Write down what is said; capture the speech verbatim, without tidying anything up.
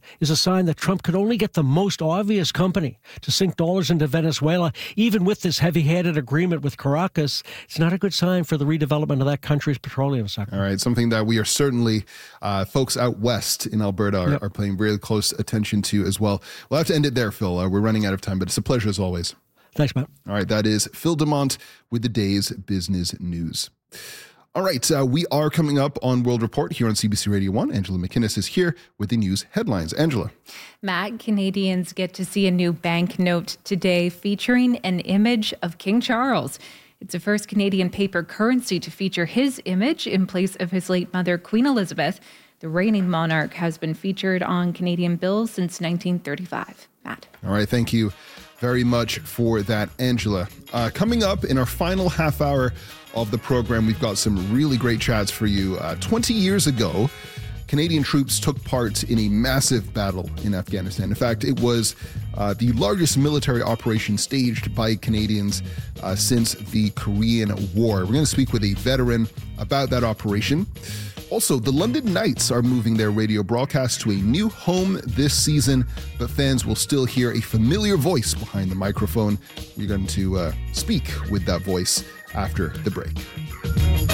is a sign that Trump could only get the most obvious company to sink dollars into Venezuela, even with this heavy-handed agreement with Caracas. It's not a good sign for the redevelopment of that country's petroleum sector. All right, something that we are certainly, uh, folks out west in Alberta are, yep. are paying really close attention to as well. We'll have to end it there, Phil. Uh, we're running out of time, but it's a pleasure as always. Thanks, Matt. All right, that is Phil Demont with the day's business news. All right, uh, we are coming up on World Report here on C B C Radio one. Angela McInnes is here with the news headlines. Angela. Matt, Canadians get to see a new banknote today featuring an image of King Charles. It's the first Canadian paper currency to feature his image in place of his late mother, Queen Elizabeth. The reigning monarch has been featured on Canadian bills since nineteen thirty-five. Matt. All right, thank you very much for that, Angela. Uh, coming up in our final half hour of the program, we've got some really great chats for you. Uh, twenty years ago, Canadian troops took part in a massive battle in Afghanistan. In fact, it was uh, the largest military operation staged by Canadians uh, since the Korean War. We're going to speak with a veteran about that operation. Also, the London Knights are moving their radio broadcast to a new home this season, but fans will still hear a familiar voice behind the microphone. We're going to uh, speak with that voice after the break.